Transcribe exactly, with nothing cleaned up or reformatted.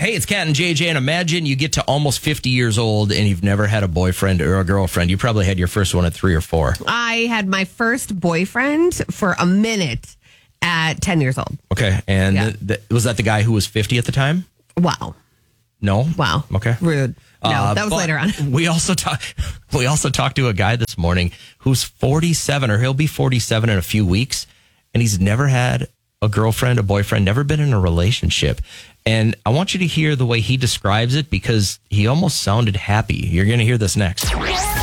Hey, it's Kat and J J, and imagine you get to almost fifty years old and you've never had a boyfriend or a girlfriend. You probably had your first one at three or four. I had my first boyfriend for a minute at ten years old. Okay, and Yeah. th- th- was that the guy who was fifty at the time? Wow. No? Wow. Okay. Rude. No, Uh, that was but later on. We also talk, we also talked to a guy this morning who's forty-seven, or he'll be forty-seven in a few weeks, and he's never had a girlfriend, a boyfriend, never been in a relationship. And I want you to hear the way he describes it because he almost sounded happy. You're going to hear this next.